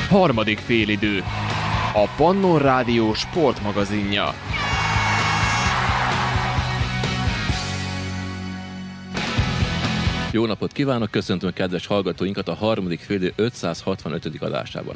Harmadik félidő. A Pannon Rádió sportmagazinja. Jó napot kívánok, köszöntöm a kedves hallgatóinkat a harmadik félidő 565. adásában.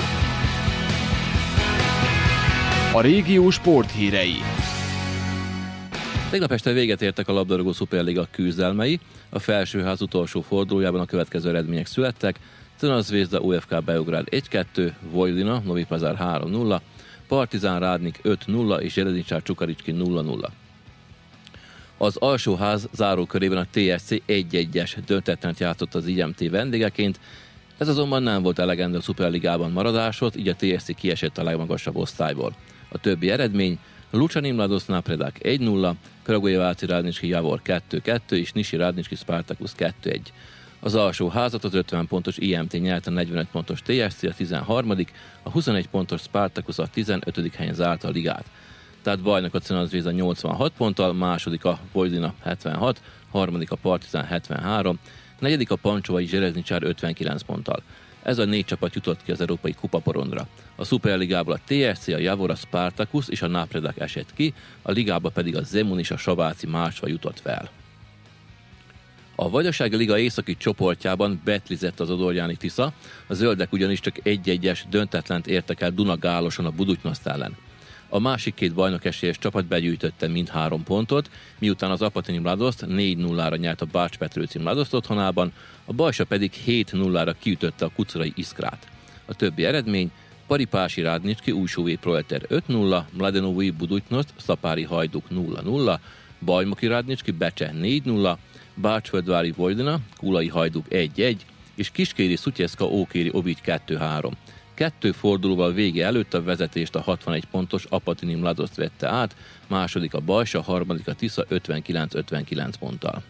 A régió sporthírei. Tegnap este véget értek a labdarúgó szuperliga küzdelmei. A felsőház utolsó fordulójában a következő eredmények születtek. Crna Zvezda UFK Beograd 1-2, Vojvodina Novi Pazar 3-0, Partizán Rádnik 5-0 és Željezničar Čukarički 0-0. Az alsóház zárókörében a TSC 1-1-es döntetlenet játszott az IMT vendégeként, ez azonban nem volt elegendő a szuperligában maradásot, így a TSC kiesett a legmagasabb osztályból. A többi eredmény: Lučani Mladost Napredak 1-0, Kragujevac Radnički Javor 2-2 és Niši Radnički Spartacus 2-1. Az alsó házat az 50 pontos IMT nyerte, a 45 pontos TSC a 13., a 21 pontos Spartacus a 15. helyen zárta a ligát. Tehát bajnok a Crna Zvezda 86 ponttal, második a Vojvodina 76, harmadik a Partizán 73, negyedik a Pancsovai Željezničar 59 ponttal. Ez a 4 csapat jutott ki az európai kupaporondra. A szuperligából a TSC, a Javor, a Spartacus és a Napredak esett ki, a ligába pedig a Zemun és a Saváci Mácsva jutott fel. A Vajdasági Liga északi csoportjában betlizett az Odorjáni Tisza, a zöldek ugyanis csak 1-1-es döntetlent értek el Dunagáloson a Budućnost ellen. A másik két bajnokesélyes csapat begyűjtötte mind 3 pontot, miután az Apatini Mladost 4-0-ra nyert a Bács-Petrőci Mladost otthonában, a Bajsa pedig 7-0-ra kiütötte a Kucrai Iskrát. A többi eredmény: Paripási Rádnicski Újsúvé Proleter 5-0, Mladenovui Budućnost Szapári Hajduk 0-0, Bajmoki Rádnicski Becse 4-0, Bácsföldvári Vojvodina Kulai Hajduk 1-1 és Kiskéri Szutyeszka Ókéri Ovics 2-3. 2 fordulóval vége előtt a vezetést a 61 pontos Apatini Mladost vette át, második a Bajsa, harmadik a Tisza 59-59 ponttal.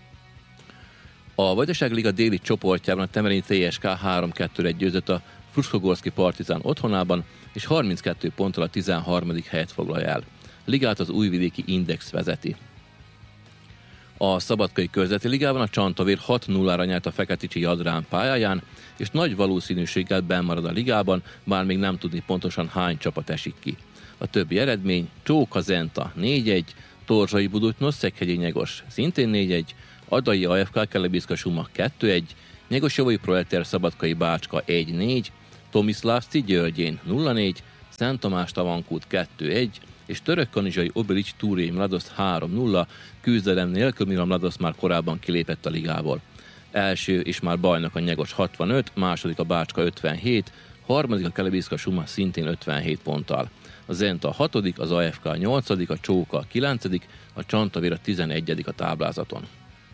A Vajdasági Liga déli csoportjában a Temerini TSK 3-2-re győzött a Fruškogorski Partizán otthonában, és 32 ponttal a 13. helyet foglalja el. Ligát az Újvidéki Index vezeti. A Szabadkai Körzeti Ligában a Csantavér 6-0-ra nyert a Feketicsi Jadrán pályáján, és nagy valószínűséggel bennmarad a ligában, bár még nem tudni pontosan hány csapat esik ki. A többi eredmény: Csóka Zenta 4-1, Torzsai Budućnost Szekhegyi Nyegos szintén 4-1, Adai AFK Kelebicka Suma 2-1, Nyegosjovai Proleter Szabadkai Bácska 1-4, Tomiszlávci Györgyén 0-4, Szent Tamás Tavankút 2-1, és Törökkanizsai Obilics Túré Mladost 3-0, küzdelem nélkül, mivel Mladost már korábban kilépett a ligából. Első és már bajnok a Nyegos 65, második a Bácska 57, harmadik a Kelebicka Suma szintén 57 ponttal. A Zenta a 6., az AFK a 8., a Csóka a 9., a Csantavér a 11. a táblázaton.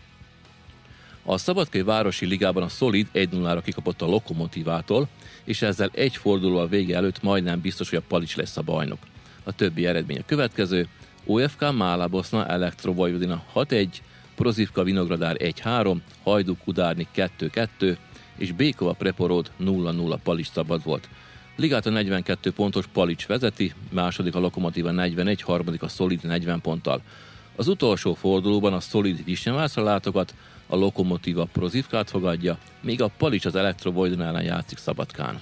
A Szabadkai Városi Ligában a Szolid 1-0-ra kikapott a Lokomotívától, és ezzel egy fordulóval vége előtt majdnem biztos, hogy a Palics lesz a bajnok. A többi eredmény a következő: OFK Mála Boszna Elektro Vojvodina 6-1, Prozivka Vinogradár 1-3, Hajduk Udárnik 2-2, és Békova Preporod 0-0 Palics Szabad volt. Ligát a 42 pontos Palics vezeti, második a Lokomotíva 41, harmadik a Szolid 40 ponttal. Az utolsó fordulóban a Szolid Visnyevászra látogat, a Lokomotíva Prozivkát fogadja, míg a Palics az Elektro Vojvodina ellen játszik Szabadkán.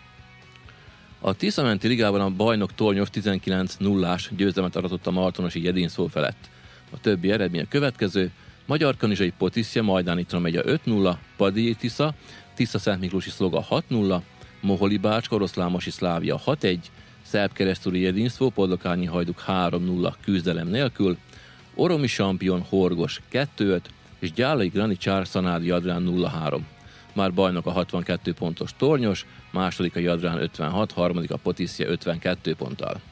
A Tiszamenti Ligában a bajnok Tornyos 19-0-ás győzelmet aratott a martonosi Jedinszó felett. A többi eredmény a következő: Magyarkanizsai Potisja Majdáni Tramegya 5-0, Padilyi Tisza, Tisza-Szentmiklósi Szloga 6-0, Moholi Bácska Oroszlámosi Szlávia 6-1, Szerb-Keresztúri Jedinszó Podlokányi Hajduk 3-0 küzdelem nélkül, Oromi Sampion Horgos 2-5 és Gyálai Granicsár Szanádi Jadrán 0-3. Már bajnok a 62 pontos Tornyos, második a Jadrán 56, harmadik a Potisja 52 ponttal.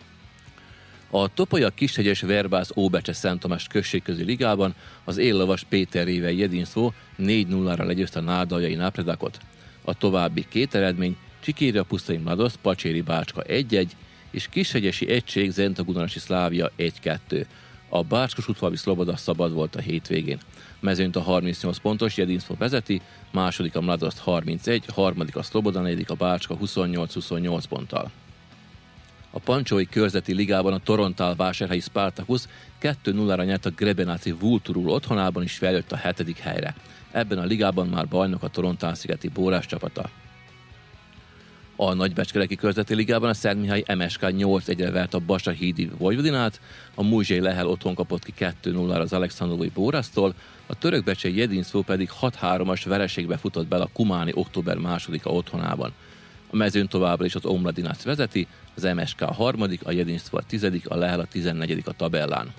A Topolyak Kishegyes Verbász Óbecse Szent Tamás községközi ligában az éllovas Péter Révei Jedinszó 4-0-ra legyőzte a Nádaljai Napredakot. A további 2 eredmény: Csikéri Pusztai Mladost Pacséri Bácska 1-1 és Kishegyesi Egység Zentagunarasi Szlávia 1-2. A Bácskos-Újfalvi Szloboda szabad volt a hétvégén. Mezőnyt a 38 pontos Jedinszó vezeti, második a Mladost 31, harmadik a Szloboda, negyedik a Bácska 28-28 ponttal. A Pancsói Körzeti Ligában a Torontál vásárhelyi Spartacus 2-0-ra nyert a Grebenáci Vulturul otthonában, is feljött a 7. helyre. Ebben a ligában már bajnok a Torontál-szigeti Bórás csapata. A Nagybecskereki Körzeti Ligában a Szentmihály MSK 8-1-re vert a Basahídi Vojvodinát, a Muzsé Lehel otthon kapott ki 2-0-ra az Alexandrovói Bórasztól, a törökbecsei Jedinszó pedig 6-3-as vereségbe futott bele a kumáni október 2-a otthonában. A mezőn továbbra is az Omladinác vezeti, az MSK a 3., a Jedinszó a 10., a Lehel a 14. a tabellán.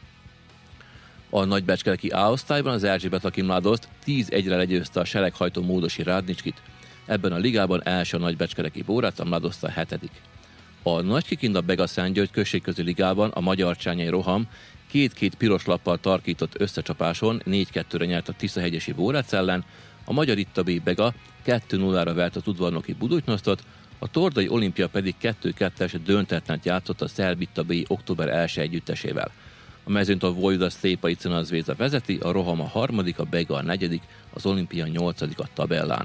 A Nagybecskereki A-osztályban az Erzsébet Aki Mladoszt 10-1-re legyőzte a sereghajtó Módosi Rádnicskit. Ebben a ligában első a Nagybecskereki Bórác, a Mladoszt a 7. A Nagykikinda Bega-Szentgyörgy községközi ligában a Magyarcsányai Roham 2-2 piros lappal tarkított összecsapáson 4-2-re nyert a Tiszahegyesi Bórác ellen, a Magyar Itta-B Bega 2-0-ra vert az udvarnoki Buducsnosztot, a Tordai Olimpia pedig 2-2-es döntetlent játszott a Szerb Itta-B október 1 együttesével. A mezőnyt a Vojvoda Szlépai Cinazvéza vezeti, a Roham a 3., a Bega a 4., az Olimpia 8. a tabellán.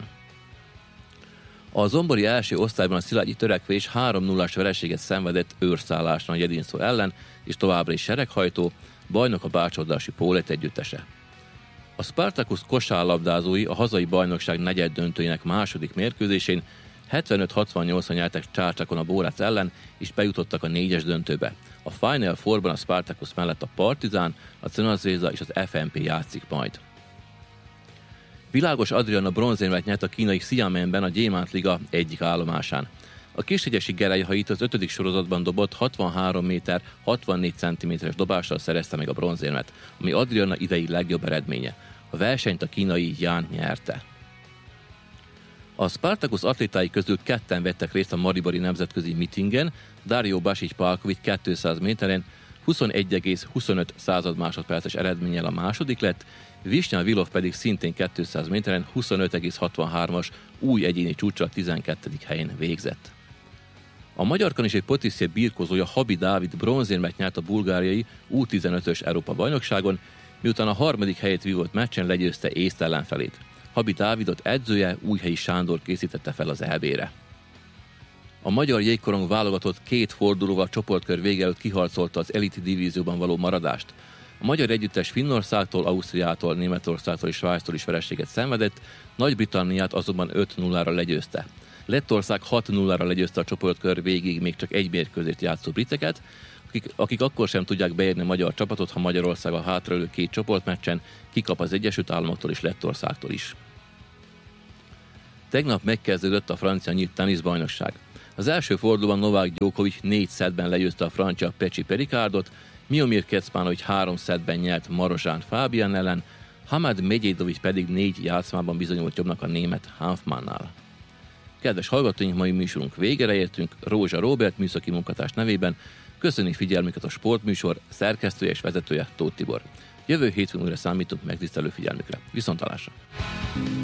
A zombori első osztályban a Szilágyi Törekvés 3-0-as vereséget szenvedett őrszálláson a Jedinszó ellen, és továbbra is sereghajtó, bajnok a bácsordási Pólet együttese. A Spartacus kosárlabdázói a hazai bajnokság negyeddöntőjének második mérkőzésén 75-68-an nyertek Csácsakon a Bórác ellen, és bejutottak a 4-es döntőbe. A Final Fourban a Spartacus mellett a Partizán, a Cinazvéza és az FNP játszik majd. Világos Adriana bronzérmet nyert a kínai Xiamenben a Gyémánt Liga egyik állomásán. A Kishegyesi Gerelyhait az 5. sorozatban dobott 63 méter 64 cm-es dobással szerezte meg a bronzérmet, ami Adriana idei legjobb eredménye. A versenyt a kínai Ján nyerte. A Spartacus atlétái közül ketten vettek részt a maribori nemzetközi mitingen, Dario Basic-Palkovic 200 méteren 21,25 másodperces eredménnyel a második lett, Visnya Vilov pedig szintén 200 méteren 25,63-as új egyéni csúccsal 12. helyen végzett. A magyar kanizsai Potiszje birkózója Habi Dávid bronzérmet nyert a bulgáriai U15-ös Európa-bajnokságon, miután a 3. helyet vívott meccsen legyőzte észt ellenfelét. Habi Dávidot edzője Újhelyi Sándor készítette fel az EB-re. A magyar jégkorong válogatott 2 fordulóval csoportkör vége előtt kiharcolta az elit divízióban való maradást. A magyar együttes Finnországtól, Ausztriától, Németországtól és Svájctól is vereséget szenvedett, Nagy-Britanniát azonban 5-0-ra legyőzte. Lettország 6-0-ra legyőzte a csoportkör végig még csak egy mérkőzést játszó briteket, akik akkor sem tudják beérni a magyar csapatot, ha Magyarország a hátraülő 2 csoportmeccsen kikap az Egyesült Államoktól és Lettországtól is. Tegnap megkezdődött a francia nyílt teniszbajnokság. Az első fordulóban Novák Djokovic 4 szettben legyőzte a francia Pecsi Pericardot, Miomir Kecmanovic 3 szettben nyert Marozsán Fábián ellen, Hamad Medjedovic pedig 4 játszmában bizonyult jobbnak a német Hanfmannnál. Kedves hallgatóink, mai műsorunk végére értünk. Rózsa Róbert műszaki munkatárs nevében köszöni figyelmüket a sportműsor szerkesztője és vezetője, Tóth Tibor. Jövő hétfőn újra számítunk megtisztelő figyelmükre. Viszontlátásra!